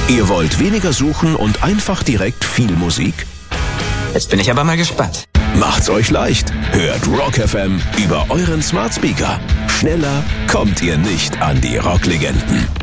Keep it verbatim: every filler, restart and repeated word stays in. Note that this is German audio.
Ihr wollt weniger suchen und einfach direkt viel Musik? Jetzt bin ich aber mal gespannt. Macht's euch leicht. Hört Rock F M über euren Smart Speaker. Schneller kommt ihr nicht an die Rocklegenden.